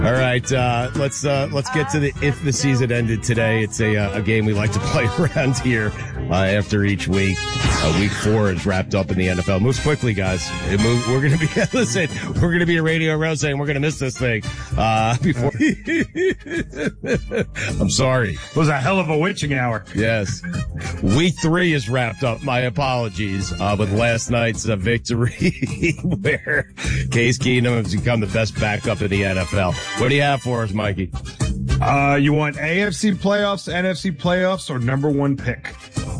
All right, let's get to the if the season ended today. It's a game we like to play around here after each week. Week 4 is wrapped up in the NFL. It moves quickly, guys. We're going to be listen. We're going to be a radio row saying we're going to miss this thing before. I'm sorry. It was a hell of a witching hour. Yes. Week 3 is wrapped up. My apologies with last night's victory, where Case Keenum has become the best backup in the NFL. What do you have for us, Mikey? You want AFC playoffs, NFC playoffs, or number 1 pick?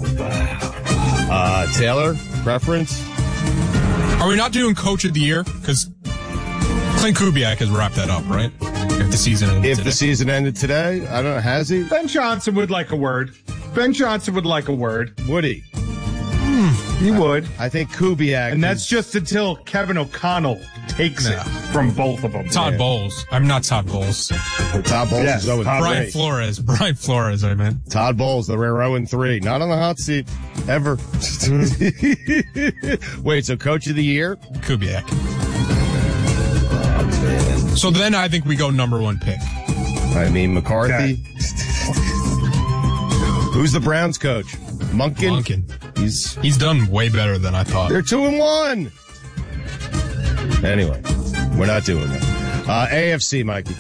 Taylor, preference? Are we not doing Coach of the Year? Because Clint Kubiak has wrapped that up, right? If the season ended today. The season ended today, I don't know. Has he? Ben Johnson would like a word. Would he? He would. I think Kubiak. And that's just until Kevin O'Connell takes it from both of them. Todd Bowles. I'm not Todd Bowles. Todd Bowles is 0-3. Brian Flores, I meant. Todd Bowles, the rare 0-3. Not on the hot seat. Ever. Wait, so Coach of the Year? Kubiak. So then I think we go number 1 pick. I mean, McCarthy. Okay. Who's the Browns coach? Monken. He's done way better than I thought. They're 2-1. Anyway, we're not doing that. AFC, Mikey.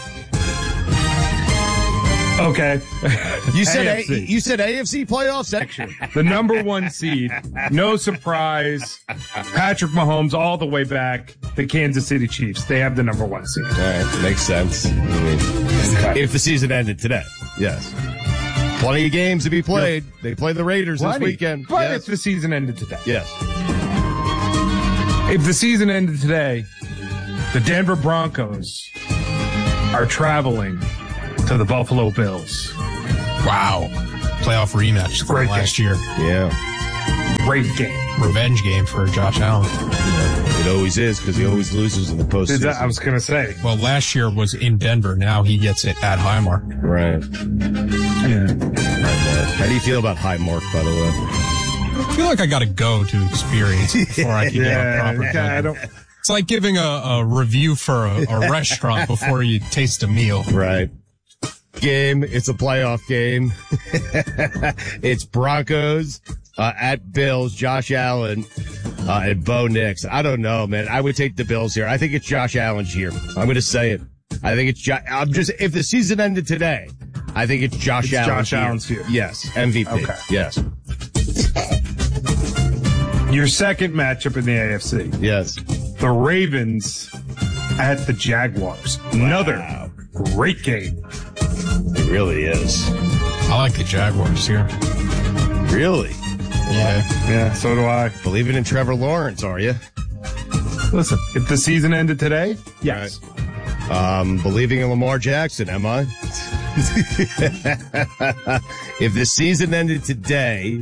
Okay. You said AFC playoffs section. The number 1 seed. No surprise. Patrick Mahomes all the way back. The Kansas City Chiefs. They have the number 1 seed. All right. Makes sense. I mean, if the season ended today. Yes. Plenty of games to be played. Yep. They play the Raiders this weekend. But if the season ended today. Yes. If the season ended today, the Denver Broncos are traveling to the Buffalo Bills. Wow. Playoff rematch from last year. Yeah. Great game. Revenge game for Josh Allen. It always is, because he always loses in the postseason. I was going to say. Well, last year was in Denver. Now he gets it at Highmark. Right. Yeah. How do you feel about Highmark, by the way? I feel like I got to go to experience it before I can get a proper judgment. It's like giving a review for a restaurant before you taste a meal. Right. Game. It's a playoff game. It's Broncos at Bills, Josh Allen and Bo Nix. I don't know, man. I would take the Bills here. I think it's Josh Allen's year. I'm going to say it. I think it's if the season ended today, I think it's Josh Allen's year. Yes. MVP. Okay. Yes. Your second matchup in the AFC. Yes. The Ravens at the Jaguars. Wow. Another great game. It really is. I like the Jaguars here. Really? Yeah. Yeah, so do I. Believing in Trevor Lawrence, are you? Listen, if the season ended today, yes. Right. Believing in Lamar Jackson, am I? If the season ended today,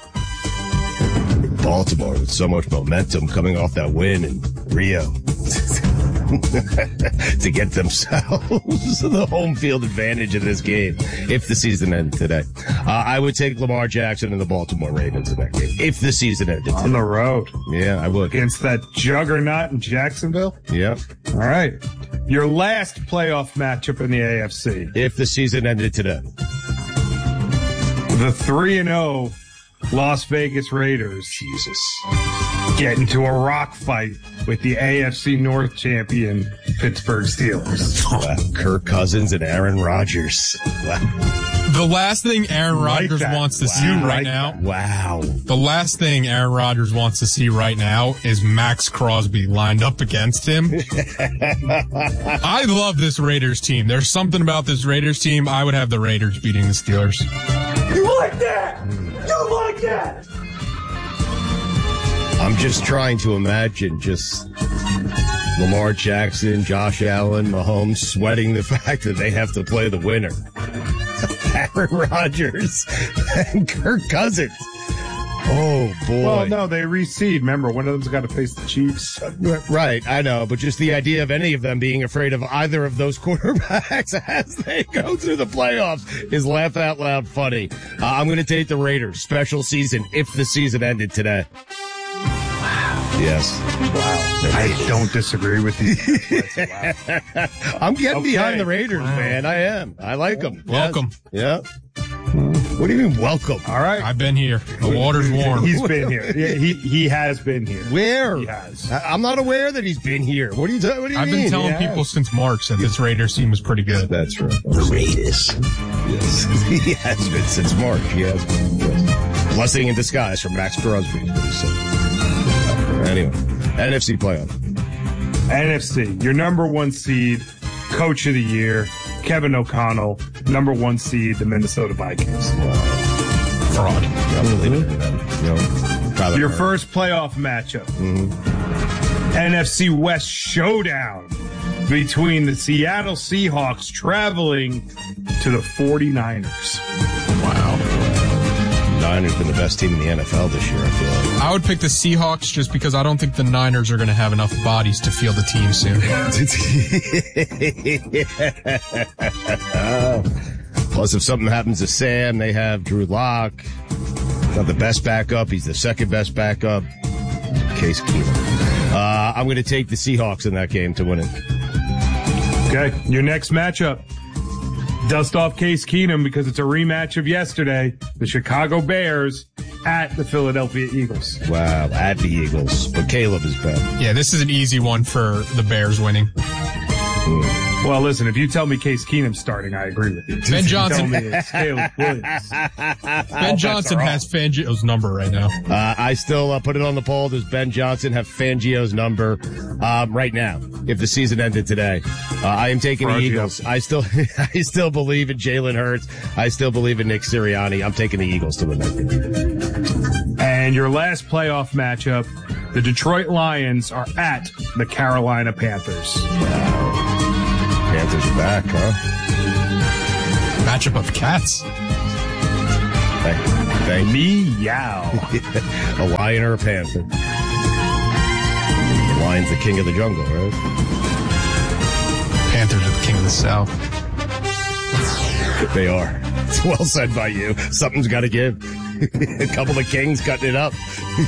Baltimore with so much momentum coming off that win in Rio to get themselves the home field advantage in this game if the season ended today. I would take Lamar Jackson and the Baltimore Ravens in that game if the season ended today. On the road. Yeah, I would. Against that juggernaut in Jacksonville? Yep. All right. Your last playoff matchup in the AFC. If the season ended today. The 3-0 Las Vegas Raiders. Jesus. Get into a rock fight with the AFC North champion Pittsburgh Steelers. Wow. Kirk Cousins and Aaron Rodgers. Wow. The last thing Aaron Rodgers wants to see right now. Wow. The last thing Aaron Rodgers wants to see right now is Max Crosby lined up against him. I love this Raiders team. There's something about this Raiders team. I would have the Raiders beating the Steelers. You like that? You like that? I'm just trying to imagine just Lamar Jackson, Josh Allen, Mahomes sweating the fact that they have to play the winner. Aaron Rodgers and Kirk Cousins. Oh, boy. Well, no, they reseed. Remember, one of them's got to face the Chiefs. Right, I know. But just the idea of any of them being afraid of either of those quarterbacks as they go through the playoffs is laugh out loud funny. I'm going to take the Raiders. Special season if the season ended today. Wow. Yes. Wow. I don't disagree with you. Wow. I'm getting behind the Raiders, man. I am. I like them. Welcome. Yes. Yeah. What do you mean, welcome? All right. I've been here. The water's warm. He's been here. Yeah, he has been here. Where? He has. I'm not aware that he's been here. What do you mean? I've been telling people since March that this Raiders team is pretty good. That's right. The Raiders. Yes. He has been since March. He has been. Yes. Blessing in disguise from Max Crosby. Anyway, NFC playoff. NFC, your number one seed, coach of the year, Kevin O'Connell, number one seed, the Minnesota Vikings. Fraud. Your first playoff matchup. NFC West showdown between the Seattle Seahawks traveling to the 49ers. Wow. Niners been the best team in the NFL this year, I feel like. I would pick the Seahawks just because I don't think the Niners are going to have enough bodies to field the team soon. Plus, if something happens to Sam, they have Drew Lock. Not the best backup. He's the second best backup. Case Keenum. I'm going to take the Seahawks in that game to win it. Okay, your next matchup. Dust off Case Keenum because it's a rematch of yesterday. The Chicago Bears at the Philadelphia Eagles. Wow, at the Eagles. But Caleb is better. Yeah, this is an easy one for the Bears winning. Well, listen, if you tell me Case Keenum's starting, I agree with you. Ben Johnson. Tell me it's Caleb Williams. Ben Johnson has Fangio's number right now. I still put it on the poll. Does Ben Johnson have Fangio's number right now? If the season ended today, I am taking the Eagles. I still believe in Jalen Hurts. I still believe in Nick Sirianni. I'm taking the Eagles to win that game. And your last playoff matchup, the Detroit Lions are at the Carolina Panthers. Panthers are back, huh? Matchup of cats. Thank Meow. A lion or a panther? The lion's the king of the jungle, right? Panthers are the king of the South. They are. It's well said by you. Something's got to give. A couple of kings cutting it up.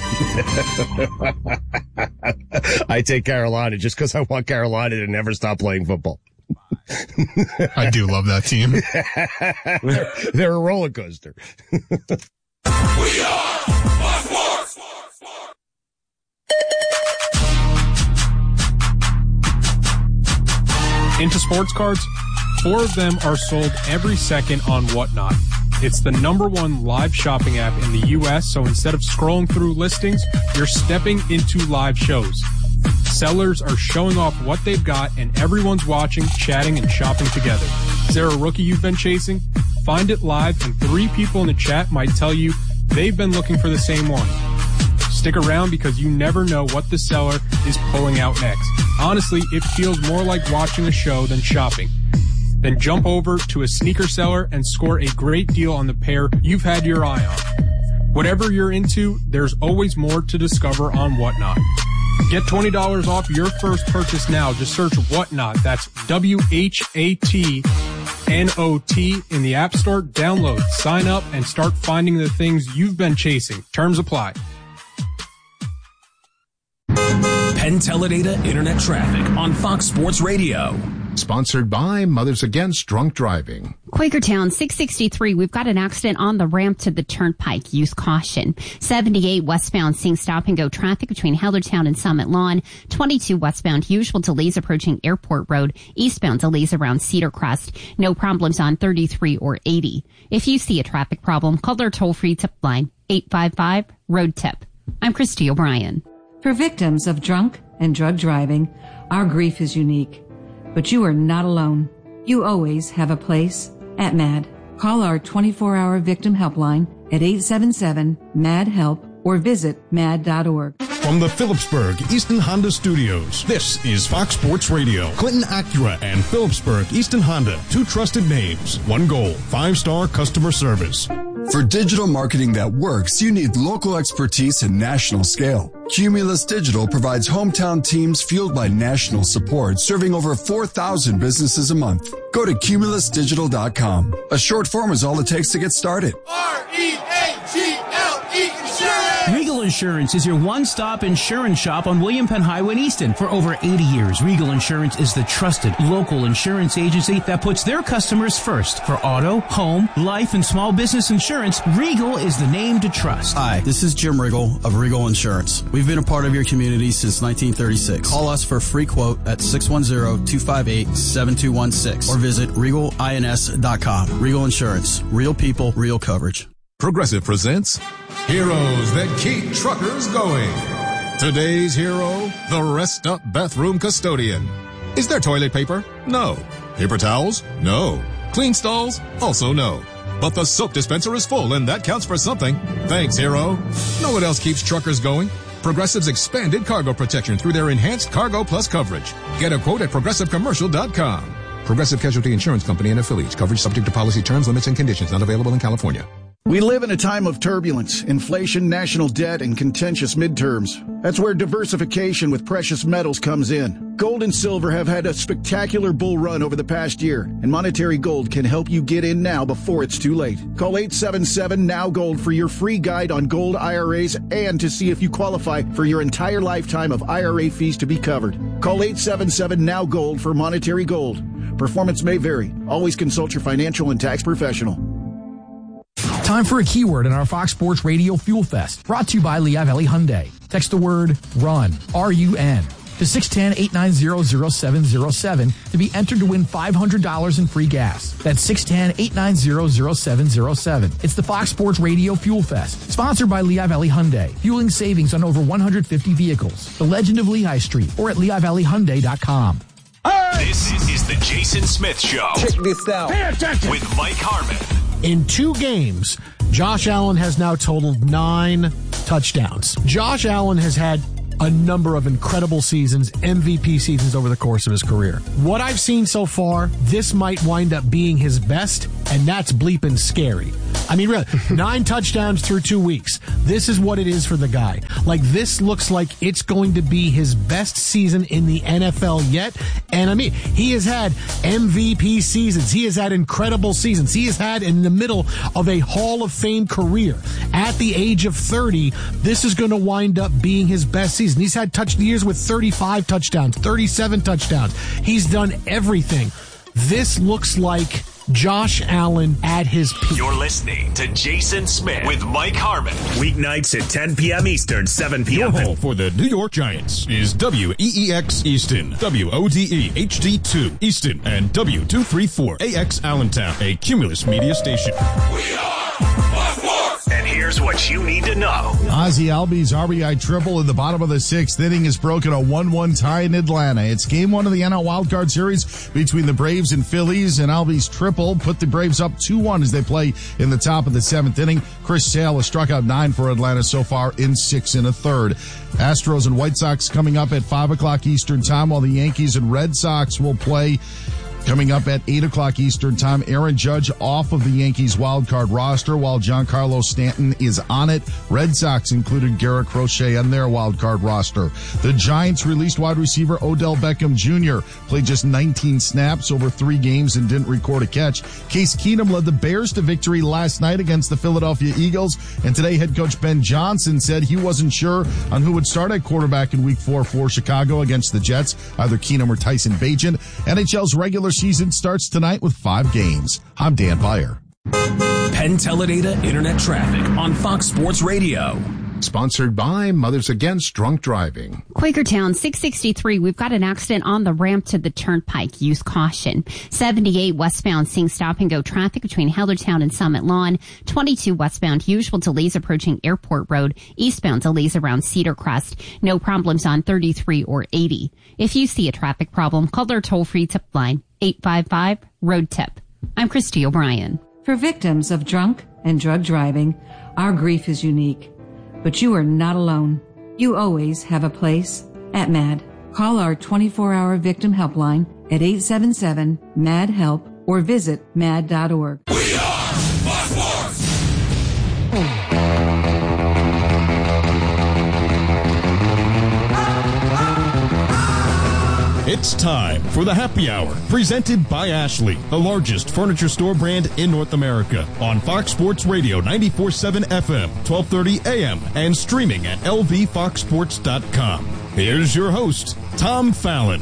I take Carolina just because I want Carolina to never stop playing football. I do love that team. They're a roller coaster. We are Fox Sports. Into sports cards? 4 of them are sold every second on Whatnot. It's the #1 live shopping app in the U.S., so instead of scrolling through listings, you're stepping into live shows. Sellers are showing off what they've got, and everyone's watching, chatting, and shopping together. Is there a rookie you've been chasing? Find it live, and 3 people in the chat might tell you they've been looking for the same one. Stick around because you never know what the seller is pulling out next. Honestly, it feels more like watching a show than shopping. Then jump over to a sneaker seller and score a great deal on the pair you've had your eye on. Whatever you're into, there's always more to discover on Whatnot. Get $20 off your first purchase now. Just search Whatnot. That's WHATNOT in the App Store. Download, sign up, and start finding the things you've been chasing. Terms apply. Penn Teledata Internet Traffic on Fox Sports Radio. Sponsored by Mothers Against Drunk Driving. Quakertown 663. We've got an accident on the ramp to the Turnpike. Use caution. 78 westbound seeing stop and go traffic between Hellertown and Summit Lawn. 22 westbound usual delays approaching Airport Road. Eastbound delays around Cedar Crest. No problems on 33 or 80. If you see a traffic problem, call their toll-free tip line 855-ROAD-TIP. I'm Christy O'Brien. For victims of drunk and drug driving, our grief is unique. But you are not alone. You always have a place at MAD. Call our 24-hour victim helpline at 877-MAD-HELP or visit mad.org. From the Phillipsburg Easton Honda Studios, this is Fox Sports Radio. Clinton Acura and Phillipsburg Easton Honda, 2 trusted names, 1 goal, 5-star customer service. For digital marketing that works, you need local expertise and national scale. Cumulus Digital provides hometown teams fueled by national support, serving over 4,000 businesses a month. Go to cumulusdigital.com. A short form is all it takes to get started. REAGLE Insurance. Regal Insurance is your one-stop insurance shop on William Penn Highway in Easton. For over 80 years, Regal Insurance is the trusted local insurance agency that puts their customers first. For auto, home, life, and small business insurance, Regal is the name to trust. Hi, this is Jim Riggle of Regal Insurance. We've been a part of your community since 1936. Call us for a free quote at 610-258-7216 or visit regalins.com. Regal Insurance. Real people, real coverage. Progressive presents Heroes That Keep Truckers Going. Today's hero, the Rest Up Bathroom Custodian. Is there toilet paper? No. Paper towels? No. Clean stalls? Also no. But the soap dispenser is full, and that counts for something. Thanks, hero. Know what else keeps truckers going? Progressive's expanded cargo protection through their enhanced Cargo Plus coverage. Get a quote at progressivecommercial.com. Progressive Casualty Insurance Company and affiliates. Coverage subject to policy terms, limits, and conditions. Not available in California. We live in a time of turbulence, inflation, national debt, and contentious midterms. That's where diversification with precious metals comes in. Gold and silver have had a spectacular bull run over the past year, and Monetary Gold can help you get in now before it's too late. Call 877-NOW-GOLD for your free guide on gold IRAs and to see if you qualify for your entire lifetime of IRA fees to be covered. Call 877-NOW-GOLD for Monetary Gold. Performance may vary. Always consult your financial and tax professional. Time for a keyword in our Fox Sports Radio Fuel Fest, brought to you by Lehigh Valley Hyundai. Text the word RUN, R-U-N, to 610-890-0707 to be entered to win $500 in free gas. That's 610-890-0707. It's the Fox Sports Radio Fuel Fest, sponsored by Lehigh Valley Hyundai, fueling savings on over 150 vehicles. The Legend of Lehigh Street, or at LehighValleyHyundai.com. This is the Jason Smith Show. Check this out. Pay attention. With Mike Harmon. In 2 games, Josh Allen has now totaled 9 touchdowns. Josh Allen has had a number of incredible seasons, MVP seasons over the course of his career. What I've seen so far, this might wind up being his best, and that's bleeping scary. I mean, really, 9 touchdowns through 2 weeks. This is what it is for the guy. Like, this looks like it's going to be his best season in the NFL yet. And I mean, he has had MVP seasons. He has had incredible seasons. He has had in the middle of a Hall of Fame career. At the age of 30, this is going to wind up being his best season. He's had years with 35 touchdowns, 37 touchdowns. He's done everything. This looks like Josh Allen at his peak. You're listening to Jason Smith with Mike Harmon. Weeknights at 10 p.m. Eastern, 7 p.m. Your home for the New York Giants is WEEX Easton, WODE HD2 Easton, and W234AX Allentown, a Cumulus media station. We are Fox Sports. And here's what you need to know. Ozzie Albies RBI triple in the bottom of the 6th inning has broken a 1-1 tie in Atlanta. It's game 1 of the NL Wildcard Series between the Braves and Phillies, and Albies triple put the Braves up 2-1 as they play in the top of the 7th inning. Chris Sale has struck out 9 for Atlanta so far in 6 1/3. Astros and White Sox coming up at 5 o'clock Eastern time, while the Yankees and Red Sox will play coming up at 8 o'clock Eastern time. Aaron Judge off of the Yankees wildcard roster while Giancarlo Stanton is on it. Red Sox included Garrett Crochet on their wildcard roster. The Giants released wide receiver Odell Beckham Jr. Played just 19 snaps over 3 games and didn't record a catch. Case Keenum led the Bears to victory last night against the Philadelphia Eagles. And today head coach Ben Johnson said he wasn't sure on who would start at quarterback in week 4 for Chicago against the Jets, either Keenum or Tyson Bagent. NHL's regular season starts tonight with 5 games. I'm Dan Beyer. Penn Teledata Internet Traffic on Fox Sports Radio. Sponsored by Mothers Against Drunk Driving. Quakertown, 663. We've got an accident on the ramp to the Turnpike. Use caution. 78 westbound, seeing stop and go traffic between Hellertown and Summit Lawn. 22 westbound, usual delays approaching Airport Road. Eastbound delays around Cedar Crest. No problems on 33 or 80. If you see a traffic problem, call their toll-free tip line, 855-ROAD-TIP. I'm Christy O'Brien. For victims of drunk and drug driving, our grief is unique. But you are not alone. You always have a place at MAD. Call our 24-hour victim helpline at 877-MAD-HELP or visit mad.org. We are Fox Sports. It's time for the Happy Hour, presented by Ashley, the largest furniture store brand in North America, on Fox Sports Radio 94.7 FM, 1230 AM, and streaming at lvfoxsports.com. Here's your host, Tom Fallon.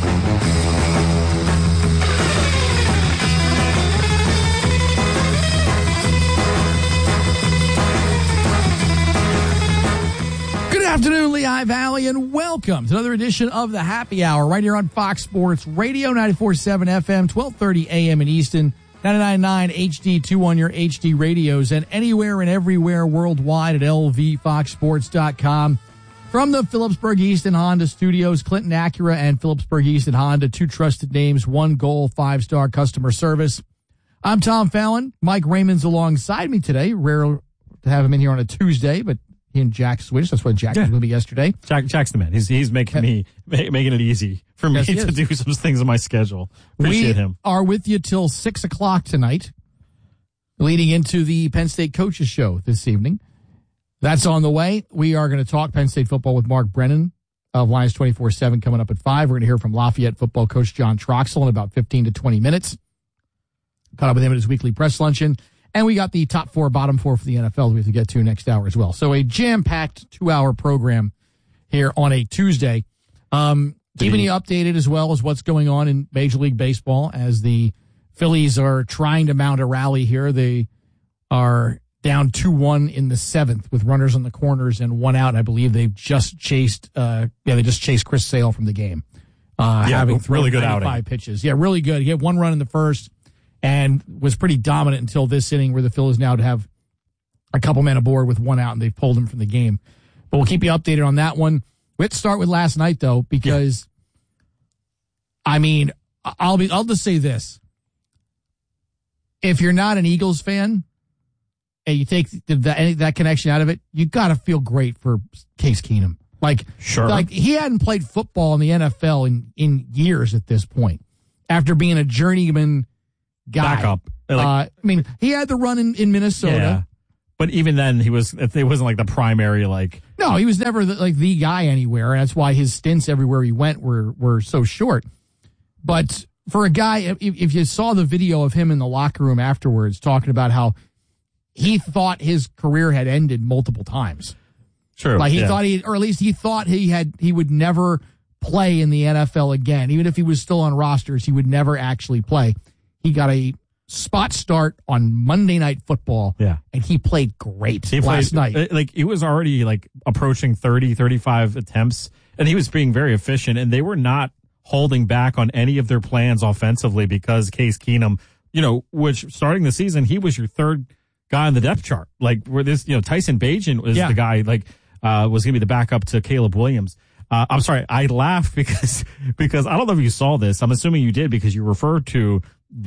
Good afternoon, Lehigh Valley, and welcome to another edition of the Happy Hour right here on Fox Sports Radio 94.7 FM, 1230 AM in Easton, 99.9 HD2 on your HD radios, and anywhere and everywhere worldwide at lvfoxsports.com. From the Phillipsburg Easton Honda Studios, Clinton Acura and Phillipsburg Easton Honda, two trusted names, one goal, 5-star customer service. I'm Tom Fallon. Mike Raymond's alongside me today. Rare to have him in here on a Tuesday, but he and Jack switched. That's what Jack was going to be yesterday. Jack's the man. He's making it easy for me to do some things on my schedule. Appreciate him. We are with you till 6 o'clock tonight, leading into the Penn State Coaches Show this evening. That's on the way. We are going to talk Penn State football with Mark Brennan of Lions 24/7 coming up at 5. We're going to hear from Lafayette football coach John Troxell in about 15 to 20 minutes. Caught up with him at his weekly press luncheon. And we got the top 4, bottom 4 for the NFL we have to get to next hour as well. So a jam-packed 2-hour program here on a Tuesday. Keeping you updated as well as what's going on in Major League Baseball as the Phillies are trying to mount a rally here. They are down 2-1 in the 7th with runners on the corners and 1 out. I believe they've just chased Chris Sale from the game. Having thrown really good 95 outing. pitches. Yeah, really good. He had 1 run in the first and was pretty dominant until this inning where the Phillies now have a couple men aboard with 1 out and they've pulled him from the game. But we'll keep you updated on that one. Let's start with last night though, because I'll just say this. If you're not an Eagles fan and you take that connection out of it, you got to feel great for Case Keenum. Like he hadn't played football in the NFL in years at this point after being a journeyman guy. Backup. He had the run in Minnesota. Yeah. But even then, it wasn't like the primary, like. No, he was never the guy anywhere. And that's why his stints everywhere he went were so short. But for a guy, if you saw the video of him in the locker room afterwards talking about how he thought his career had ended multiple times. True. Like he thought or at least he thought he would never play in the NFL again. Even if he was still on rosters, he would never actually play. He got a spot start on Monday Night Football. Yeah. And he played great last night. Like he was already approaching 30, 35 attempts and he was being very efficient and they were not holding back on any of their plans offensively because Case Keenum, which starting the season, he was your third guy on the depth chart. Like where this, Tyson Bagent was the guy was going to be the backup to Caleb Williams. I'm sorry. I laughed because I don't know if you saw this. I'm assuming you did because you referred to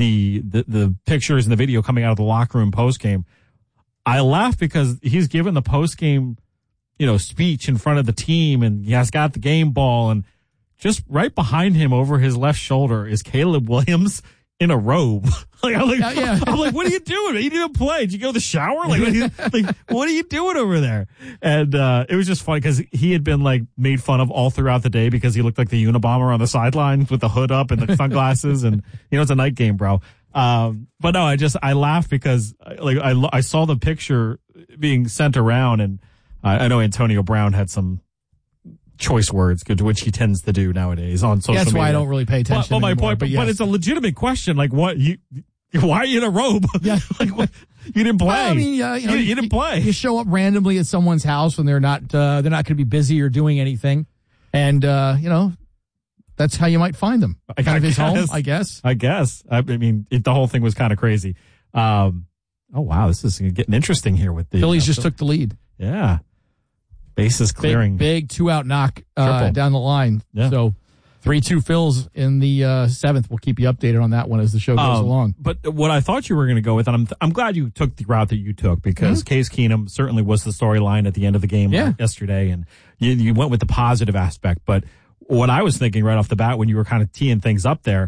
the pictures and the video coming out of the locker room post game. I laughed because he's given the post game, speech in front of the team and he has got the game ball and just right behind him over his left shoulder is Caleb Williams in a robe. I'm like, what are you doing? You didn't play. Did you go to the shower? What are you doing over there? And it was just funny because he had been made fun of all throughout the day because he looked like the Unabomber on the sidelines with the hood up and the sunglasses and it's a night game, bro. But no, I laughed because I saw the picture being sent around and I know Antonio Brown had some choice words, which he tends to do nowadays on social media. That's why I don't really pay attention. But my anymore, point, but it's a legitimate question. Like, why are you in a robe? Yeah. You didn't play. Well, you didn't play. You show up randomly at someone's house when they're not going to be busy or doing anything, and that's how you might find them. Kind of his home, I guess. The whole thing was kind of crazy. Oh wow, this is getting interesting here with the Phillies just took the lead. Yeah. Bases clearing. Big 2-out knock down the line. Yeah. So 3-2 Phils in the 7th. We'll keep you updated on that one as the show goes along. But what I thought you were going to go with, and I'm glad you took the route that you took because Case Keenum certainly was the storyline at the end of the game yesterday, and you went with the positive aspect. But what I was thinking right off the bat when you were kind of teeing things up there,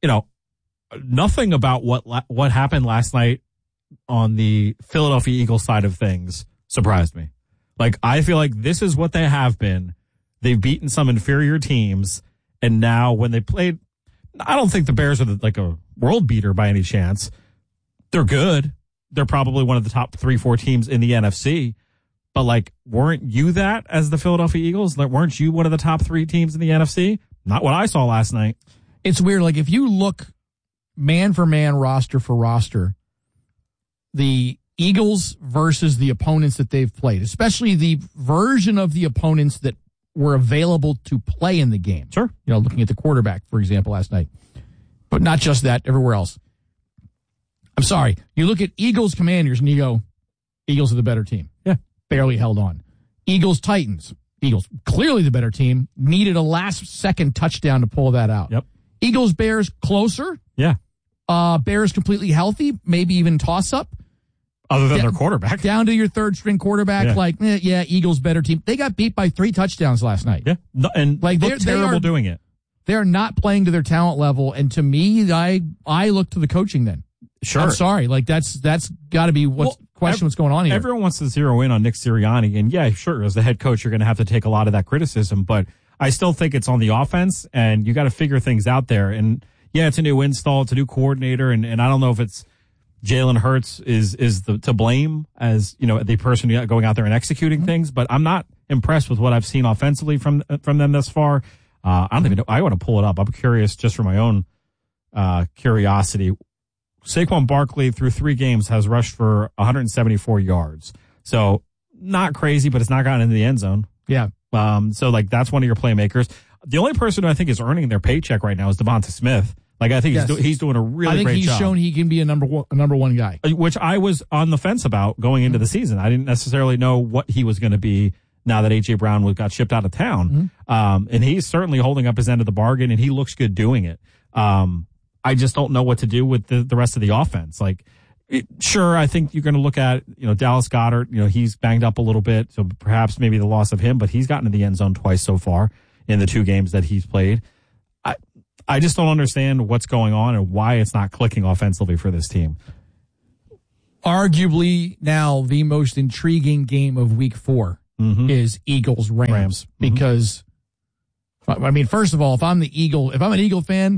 nothing about what happened last night on the Philadelphia Eagles side of things surprised me. I feel like this is what they have been. They've beaten some inferior teams, And now when they played, I don't think the Bears are like a world beater by any chance. They're good. They're probably one of the top 3-4 teams in the NFC. But like, weren't you that as the Philadelphia Eagles? Like, weren't you one of the top 3 teams in the NFC? Not what I saw last night. It's weird. Like, if you look man for man, roster for roster, the Eagles versus the opponents that they've played, especially the version of the opponents that were available to play in the game. Sure. You know, looking at the quarterback, for example, last night. But not just that, everywhere else. I'm sorry. You look at Eagles Commanders and you go, Eagles are the better team. Yeah. Barely held on. Eagles Titans. Eagles, clearly the better team. Needed a last-second touchdown to pull that out. Yep. Eagles Bears closer. Yeah. Bears completely healthy, maybe even toss-up. Other than their quarterback. Down to your third-string quarterback, Eagles better team. They got beat by 3 touchdowns last night. Yeah, and like they're terrible doing it. They're not playing to their talent level, and to me, I look to the coaching then. Sure. I'm sorry. Like, that's got to be what's going on here. Everyone wants to zero in on Nick Sirianni, and yeah, sure, as the head coach, you're going to have to take a lot of that criticism, but I still think it's on the offense, and you got to figure things out there. And yeah, it's a new install, it's a new coordinator, and I don't know if it's Jalen Hurts is to blame as, you know, the person going out there and executing things, but I'm not impressed with what I've seen offensively from them thus far. I don't even know. I want to pull it up. I'm curious just for my own curiosity. Saquon Barkley through 3 games has rushed for 174 yards. So not crazy, but it's not gotten into the end zone. Yeah. So like that's one of your playmakers. The only person who I think is earning their paycheck right now is Devonta Smith. Like, I think he's doing a really great job. I think he's shown he can be a number one guy. Which I was on the fence about going into the season. I didn't necessarily know what he was going to be now that A.J. Brown got shipped out of town. And he's certainly holding up his end of the bargain, and he looks good doing it. I just don't know what to do with the rest of the offense. Like, sure, I think you're going to look at, you know, Dallas Goedert. You know, he's banged up a little bit, so perhaps maybe the loss of him, but he's gotten to the end zone twice so far in the 2 games that he's played. I just don't understand what's going on and why it's not clicking offensively for this team. Arguably now the most intriguing game of week 4 is Eagles-Rams. Because, I mean, first of all, if I'm an Eagle fan,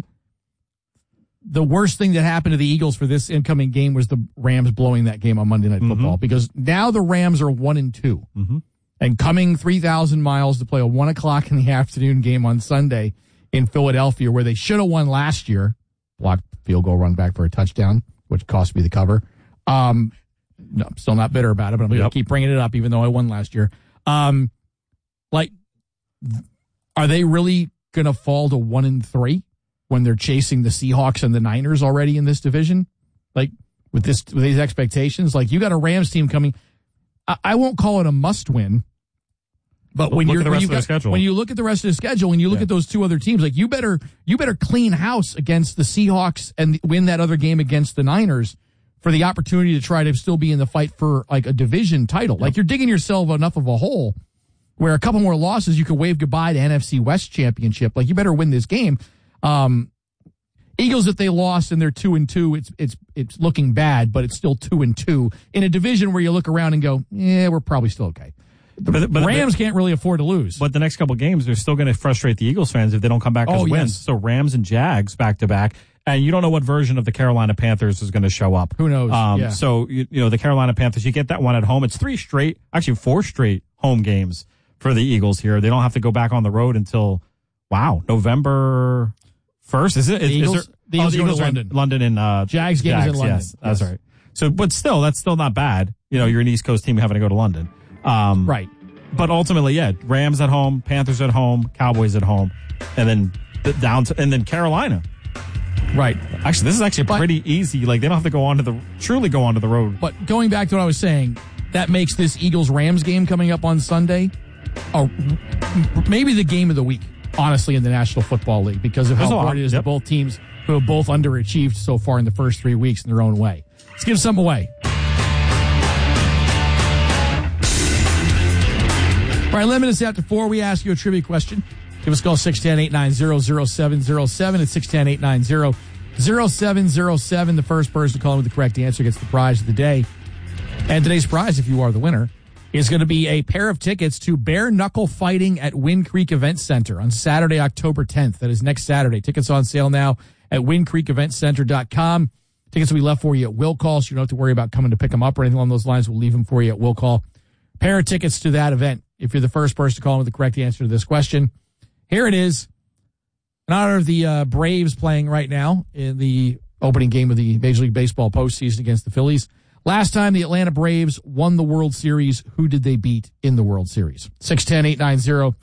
the worst thing that happened to the Eagles for this incoming game was the Rams blowing that game on Monday Night Football, because now the Rams are 1-2 and coming 3,000 miles to play a 1:00 in the afternoon game on Sunday in Philadelphia, where they should have won last year. Blocked field goal run back for a touchdown, which cost me the cover. No, I'm still not bitter about it, but I'm going to keep bringing it up, even though I won last year. Like, are they really going to fall to 1-3 when they're chasing the Seahawks and the Niners already in this division? Like, with these expectations, like, you got a Rams team coming. I won't call it a must win. But when you look at the rest of the schedule, when you look at those 2 other teams, like, you better clean house against the Seahawks and win that other game against the Niners for the opportunity to try to still be in the fight for like a division title. Like, you're digging yourself enough of a hole where a couple more losses, you could wave goodbye to NFC West championship. Like, you better win this game. Eagles, if they lost and they're 2-2, it's looking bad, but it's still 2-2 in a division where you look around and go, yeah, we're probably still okay. But Rams can't really afford to lose. But the next couple of games, they're still going to frustrate the Eagles fans if they don't come back as wins. So Rams and Jags back-to-back. And you don't know what version of the Carolina Panthers is going to show up. Who knows? So, you know, the Carolina Panthers, you get that one at home. It's 4 straight home games for the Eagles here. They don't have to go back on the road until, November 1st. Is it? The Eagles go to London. London and Jags game is in London. Yes, that's right. So, but still, that's still not bad. You know, you're an East Coast team having to go to London. Right. But ultimately, Rams at home, Panthers at home, Cowboys at home, and then and then Carolina. Right. Actually, this is actually pretty easy. Like, they don't have to truly go onto the road. But going back to what I was saying, that makes this Eagles-Rams game coming up on Sunday maybe the game of the week, honestly, in the National Football League, because of how important it is to both teams who have both underachieved so far in the first 3 weeks in their own way. Let's give some away. All right, 11 minutes after 4, we ask you a trivia question. Give us a call, 610-890-0707. It's 610-890-0707. The first person to call in with the correct answer gets the prize of the day. And today's prize, if you are the winner, is going to be a pair of tickets to Bare Knuckle Fighting at Wind Creek Event Center on Saturday, October 10th. That is next Saturday. Tickets on sale now at windcreekeventcenter.com. Tickets will be left for you at will call, so you don't have to worry about coming to pick them up or anything along those lines. We'll leave them for you at will call. Pair of tickets to that event if you're the first person to call in with the correct answer to this question. Here it is. In honor of the Braves playing right now in the opening game of the Major League Baseball postseason against the Phillies. Last time the Atlanta Braves won the World Series, who did they beat in the World Series? 610-890-0707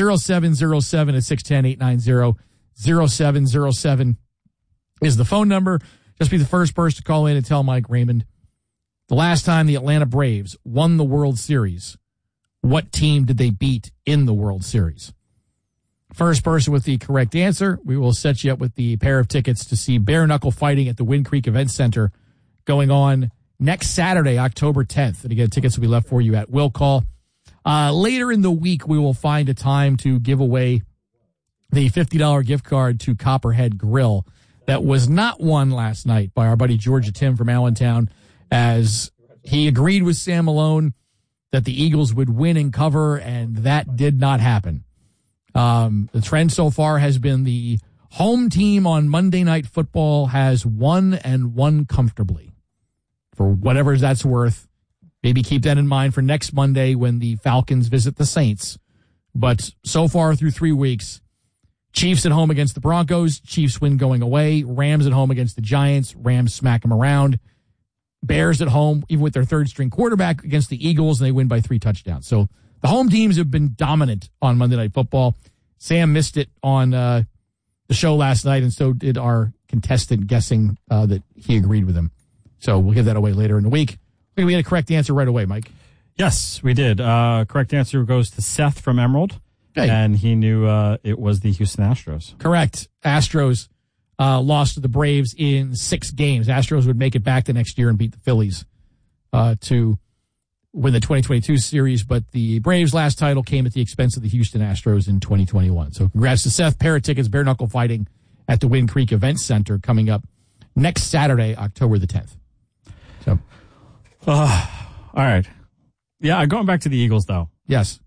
at 610-890-0707 is the phone number. Just be the first person to call in and tell Mike Raymond the last time the Atlanta Braves won the World Series, what team did they beat in the World Series? First person with the correct answer, we will set you up with the pair of tickets to see Bare Knuckle Fighting at the Wind Creek Event Center going on next Saturday, October 10th. And again, tickets will be left for you at will call. Later in the week, we will find a time to give away the $50 gift card to Copperhead Grill that was not won last night by our buddy Georgia Tim from Allentown, as he agreed with Sam Malone that the Eagles would win and cover, and that did not happen. The trend so far has been the home team on Monday Night Football has won and won comfortably. For whatever that's worth, maybe keep that in mind for next Monday when the Falcons visit the Saints. But so far through 3 weeks, Chiefs at home against the Broncos, Chiefs win going away. Rams at home against the Giants, Rams smack them around. Bears at home, even with their third-string quarterback, against the Eagles, and they win by 3 touchdowns. So the home teams have been dominant on Monday Night Football. Sam missed it on the show last night, and so did our contestant guessing that he agreed with him. So we'll give that away later in the week. We had a correct answer right away, Mike. Yes, we did. Correct answer goes to Seth from Emerald. Hey. And he knew it was the Houston Astros. Correct. Astros lost to the Braves in 6 games. Astros would make it back the next year and beat the Phillies to win the 2022 series, but the Braves' last title came at the expense of the Houston Astros in 2021. So congrats to Seth. Pair of tickets, Bare Knuckle Fighting at the Wind Creek Event Center coming up next Saturday, October the 10th. So, all right. Yeah, going back to the Eagles, though. Yes.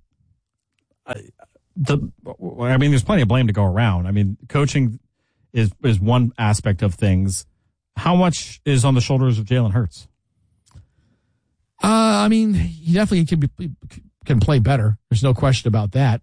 There's plenty of blame to go around. I mean, coaching is one aspect of things. How much is on the shoulders of Jalen Hurts? He definitely can play better. There's no question about that.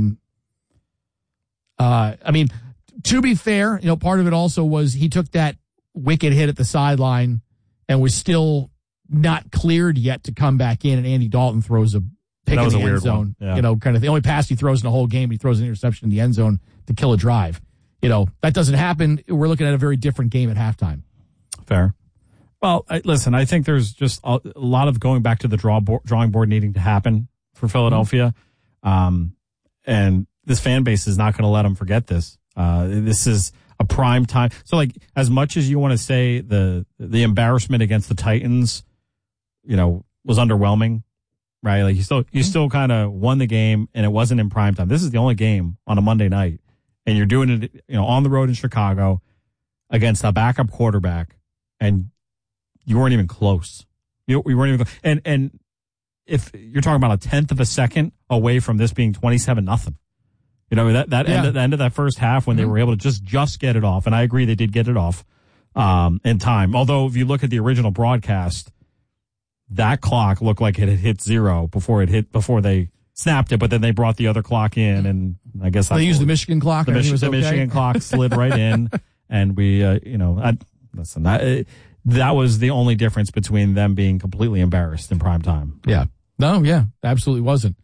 To be fair, part of it also was he took that wicked hit at the sideline and was still not cleared yet to come back in, and Andy Dalton throws a pick in the end zone. Yeah. Kind of the only pass he throws in the whole game, he throws an interception in the end zone to kill a drive. That doesn't happen. We're looking at a very different game at halftime. Fair. Well, listen, I think there's just a lot of going back to the drawing board needing to happen for Philadelphia. And this fan base is not going to let them forget this. This is a prime time. So, as much as you want to say the embarrassment against the Titans, was underwhelming, right? You still kind of won the game, and it wasn't in prime time. This is the only game on a Monday night, and you're doing it, on the road in Chicago against a backup quarterback, and you weren't even close. You weren't even close. And if you're talking about a 1/10 of a second away from this being 27-0, the end of that first half when they were able to just get it off, and I agree they did get it off in time. Although if you look at the original broadcast, that clock looked like it had hit 0 before they snapped it, but then they brought the other clock in, and I guess they used the Michigan clock. The Michigan clock slid right in, and we, that was the only difference between them being completely embarrassed in prime time. Yeah. No, yeah, absolutely wasn't.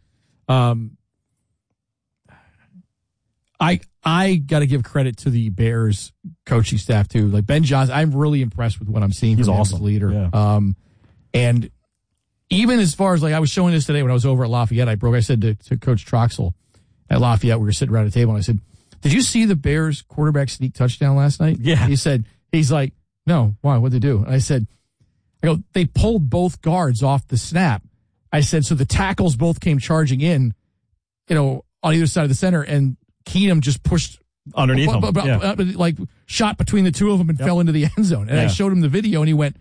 I got to give credit to the Bears coaching staff too. Like Ben Johnson, I'm really impressed with what I'm seeing. He's from awesome. Him as leader. Yeah. And even as far as I was showing this today when I was over at Lafayette, I said to Coach Troxel at Lafayette, we were sitting around a table, and I said, "Did you see the Bears quarterback sneak touchdown last night?" Yeah. He's like, "No, why? What'd they do?" And I go, "They pulled both guards off the snap." I said, "So the tackles both came charging in, on either side of the center, and Keenum just pushed underneath them, shot between the two of them and fell into the end zone." And I showed him the video, and he went,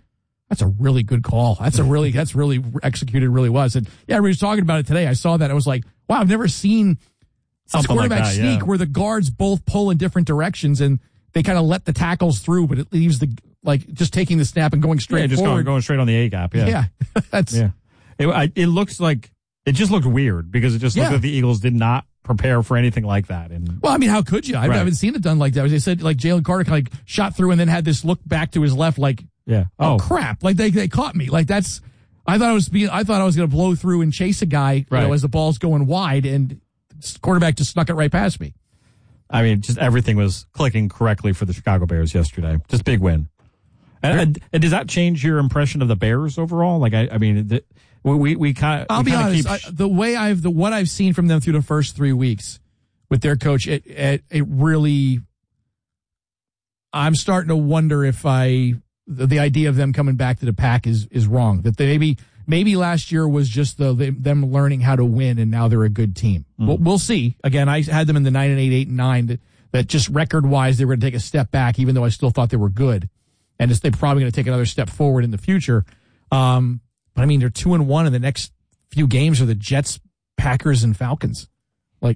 That's a really good call. That's really executed really was. And yeah, we were talking about it today. I saw that. I was like, wow, I've never seen a quarterback sneak where the guards both pull in different directions and they kind of let the tackles through, but it leaves just taking the snap and going straight forward. Going straight on the A gap. Yeah. It looks like it just looked weird because it just looked like the Eagles did not prepare for anything like that. And well, I mean, how could you? I haven't seen it done like that. They said like Jalen Carter kind of shot through and then had this look back to his left, like, oh crap! Like they caught me. Like I thought I was going to blow through and chase a guy, as the ball's going wide, and quarterback just snuck it right past me. I mean, just everything was clicking correctly for the Chicago Bears yesterday. Just big win. And does that change your impression of the Bears overall? Like, we kind of. I'll be honest. What I've seen from them through the first 3 weeks with their coach, it really. I'm starting to wonder if the idea of them coming back to the pack is wrong. That they maybe last year was just them learning how to win, and now they're a good team. We'll see. Again, I had them in the 9-8, 8-9. That just record wise, they were going to take a step back, even though I still thought they were good, and they're probably going to take another step forward in the future. But I mean, they're 2-1, and the next few games are the Jets, Packers, and Falcons. Like,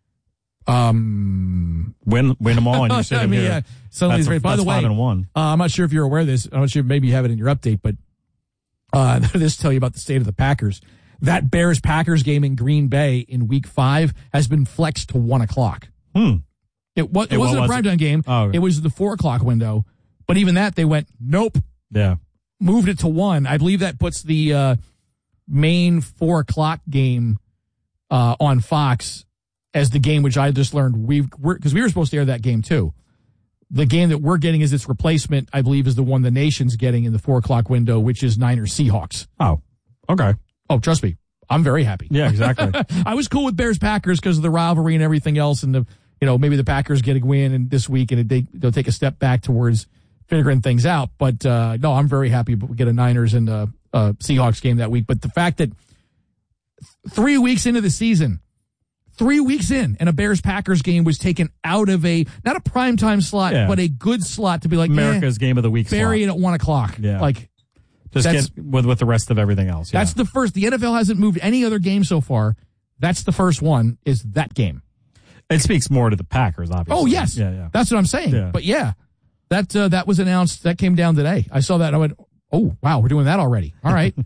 win them all, and you're sitting here. Yeah. Suddenly it's great. By the way, 5-1. I'm not sure if you're aware of this. I'm not sure. Maybe you have it in your update, but this tell you about the state of the Packers. That Bears-Packers game in Green Bay in Week 5 has been flexed to 1:00. It wasn't a primetime game. Oh, okay. It was the 4:00 window. But even that, they went, nope. Yeah. Moved it to 1. I believe that puts the main 4:00 game on Fox as the game, which I just learned because we were supposed to air that game too. The game that we're getting as its replacement, I believe, is the one the nation's getting in the 4:00 window, which is Niners Seahawks. Oh, okay. Oh, trust me, I'm very happy. Yeah, exactly. I was cool with Bears Packers because of the rivalry and everything else, and maybe the Packers get a win and this week, and they'll take a step back towards figuring things out. But no, I'm very happy we get a Niners and a Seahawks game that week. But the fact that 3 weeks into the season, 3 weeks in, and a Bears-Packers game was taken out of not a primetime slot, but a good slot to be like, America's game of the week bury slot. It at 1:00. Yeah. Like, just get with the rest of everything else. Yeah. That's the first. The NFL hasn't moved any other game so far. That's the first one, is that game. It speaks more to the Packers, obviously. Oh, yes. Yeah. That's what I'm saying. Yeah. But that was announced. That came down today. I saw that and I went, oh, wow, we're doing that already. All right.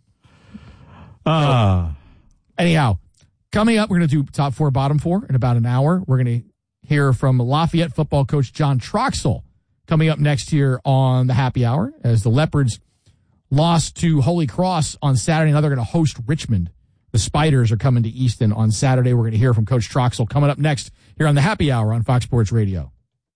Anyhow, coming up, we're going to do top 4, bottom 4 in about an hour. We're going to hear from Lafayette football coach John Troxell coming up next here on the Happy Hour as the Leopards lost to Holy Cross on Saturday. Now they're going to host Richmond. The Spiders are coming to Easton on Saturday. We're going to hear from Coach Troxell coming up next here on the Happy Hour on Fox Sports Radio.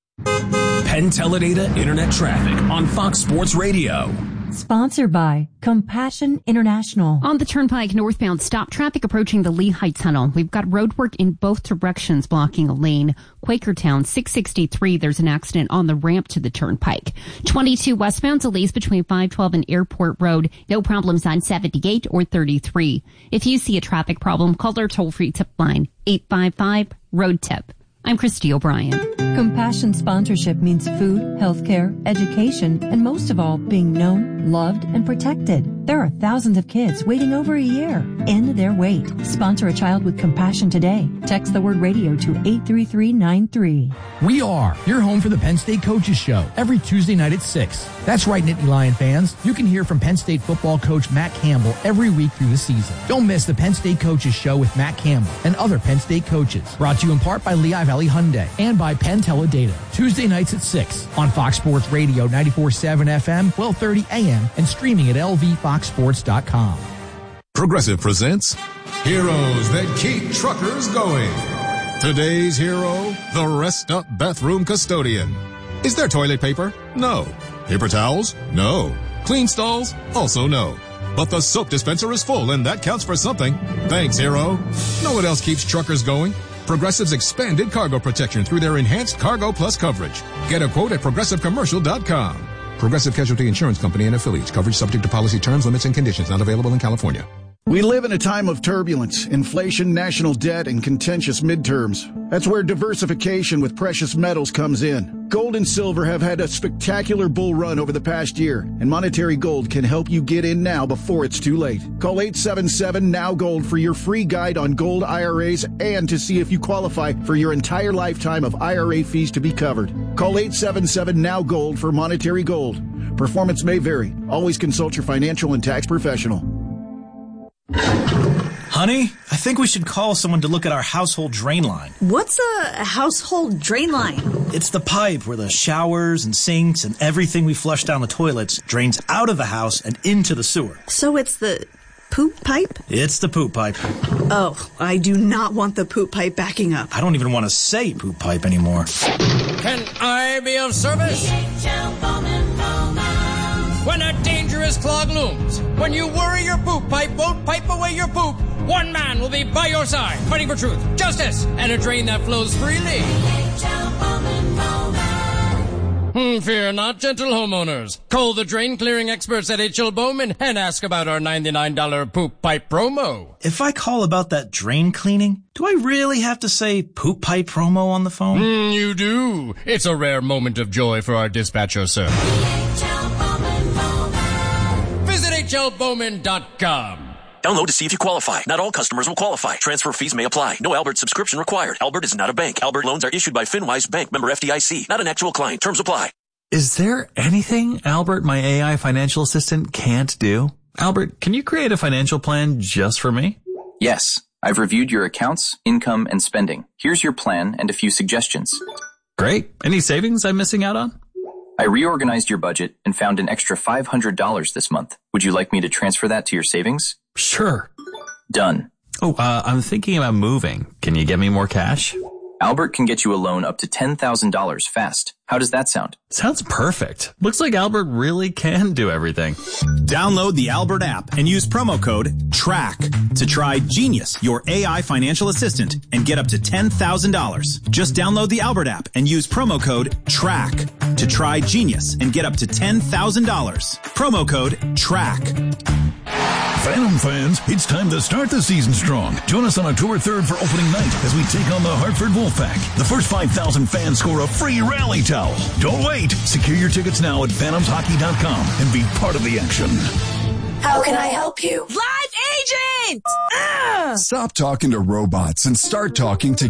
Penn Teledata Internet Traffic on Fox Sports Radio. Sponsored by Compassion International. On the Turnpike northbound, stop traffic approaching the Lehigh Tunnel. We've got roadwork in both directions blocking a lane. Quakertown, 663, there's an accident on the ramp to the Turnpike. 22 westbound, delays between 512 and Airport Road. No problems on 78 or 33. If you see a traffic problem, call our toll-free tip line, 855-ROAD-TIP. I'm Christy O'Brien. Compassion sponsorship means food, healthcare, education, and most of all, being known, loved, and protected. There are thousands of kids waiting over a year. End their wait. Sponsor a child with compassion today. Text the word radio to 83393. We are your home for the Penn State Coaches Show every Tuesday night at 6. That's right, Nittany Lion fans. You can hear from Penn State football coach Matt Campbell every week through the season. Don't miss the Penn State Coaches Show with Matt Campbell and other Penn State coaches. Brought to you in part by Lehigh Valley Hyundai and by Penn Teledata. Tuesday nights at 6 on Fox Sports Radio 94.7 FM, 12:30 a.m. and streaming at lvfoxsports.com. Progressive presents Heroes That Keep Truckers Going. Today's hero, the Rest Up Bathroom Custodian. Is there toilet paper? No. Paper towels? No. Clean stalls? Also no. But the soap dispenser is full, and that counts for something. Thanks, hero. Know what else keeps truckers going? Progressive's expanded cargo protection through their enhanced Cargo Plus coverage. Get a quote at progressivecommercial.com. Progressive Casualty Insurance Company and affiliates. Coverage subject to policy terms, limits, and conditions. Not available in California. We live in a time of turbulence, inflation, national debt, and contentious midterms. That's where diversification with precious metals comes in. Gold and silver have had a spectacular bull run over the past year, and Monetary Gold can help you get in now before it's too late. Call 877-NOW-GOLD for your free guide on gold IRAs and to see if you qualify for your entire lifetime of IRA fees to be covered. Call 877-NOW-GOLD for Monetary Gold. Performance may vary. Always consult your financial and tax professional. Honey, I think we should call someone to look at our household drain line. What's a household drain line? It's the pipe where the showers and sinks and everything we flush down the toilets drains out of the house and into the sewer. So it's the poop pipe? It's the poop pipe. Oh, I do not want the poop pipe backing up. I don't even want to say poop pipe anymore. Can I be of service? When a dangerous clog looms, when you worry your poop pipe won't pipe away your poop, one man will be by your side, fighting for truth, justice, and a drain that flows freely. Fear not, gentle homeowners. Call the drain clearing experts at H.L. Bowman and ask about our $99 poop pipe promo. If I call about that drain cleaning, do I really have to say poop pipe promo on the phone? You do. It's a rare moment of joy for our dispatcher, sir. Visit HLBowman.com. Download to see if you qualify. Not all customers will qualify. Transfer fees may apply. No Albert subscription required. Albert is not a bank. Albert loans are issued by FinWise Bank, member FDIC. Not an actual client. Terms apply. Is there anything Albert, my AI financial assistant, can't do? Albert, can you create a financial plan just for me? Yes. I've reviewed your accounts, income, and spending. Here's your plan and a few suggestions. Great. Any savings I'm missing out on? I reorganized your budget and found an extra $500 this month. Would you like me to transfer that to your savings? Sure. Done. Oh, I'm thinking about moving. Can you get me more cash? Albert can get you a loan up to $10,000 fast. How does that sound? Sounds perfect. Looks like Albert really can do everything. Download the Albert app and use promo code TRACK to try Genius, your AI financial assistant, and get up to $10,000. Just download the Albert app and use promo code TRACK to try Genius and get up to $10,000. Promo code TRACK. Phantom fans, it's time to start the season strong. Join us on October 3rd for opening night as we take on the Hartford Wolfpack. The first 5,000 fans score a free rally towel. Don't wait. Secure your tickets now at phantomshockey.com and be part of the action. How can I help you? Live agent! Stop talking to robots and start talking to